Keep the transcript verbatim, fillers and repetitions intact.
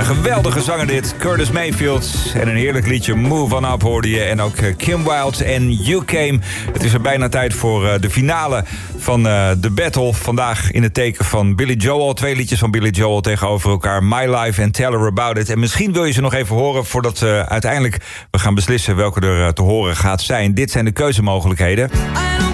Een geweldige zanger dit, Curtis Mayfield. En een heerlijk liedje, Move On Up hoorde je. En ook Kim Wilde en You Came. Het is er bijna tijd voor de finale van uh, The Battle. Vandaag in het teken van Billy Joel. Twee liedjes van Billy Joel tegenover elkaar. My Life en Tell Her About It. En misschien wil je ze nog even horen voordat uh, uiteindelijk we gaan beslissen welke er uh, te horen gaat zijn. Dit zijn de keuzemogelijkheden.